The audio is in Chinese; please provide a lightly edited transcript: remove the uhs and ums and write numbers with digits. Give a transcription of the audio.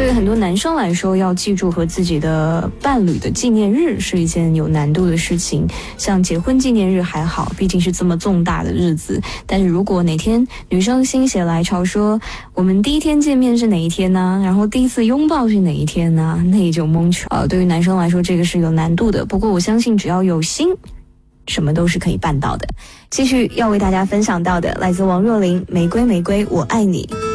于很多男生来说，要记住和自己的伴侣的纪念日是一件有难度的事情。像结婚纪念日还好，毕竟是这么重大的日子，但是如果哪天女生心血来潮说我们第一天见面是哪一天呢？然后第一次拥抱是哪一天呢？那也就蒙圈。对于男生来说，这个是有难度的。不过我相信只要有心，什么都是可以办到的。继续要为大家分享到的，来自王若琳《玫瑰玫瑰我爱你》。